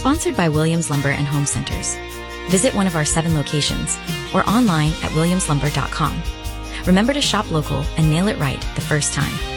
sponsored by Williams Lumber and Home Centers. Visit one of our 7 locations or online at williamslumber.com. Remember to shop local and mail it right the first time.